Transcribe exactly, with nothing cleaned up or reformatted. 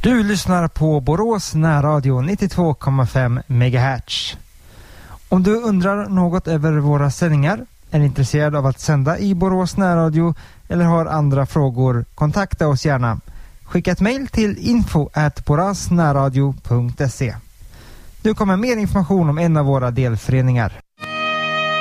Du lyssnar på Borås närradio nittiotvå komma fem megahertz. Om du undrar något över våra sändningar, är intresserad av att sända i Borås närradio eller har andra frågor, kontakta oss gärna. Skicka ett mejl till info at borasnärradio punkt se. Nu kommer mer information om en av våra delföreningar.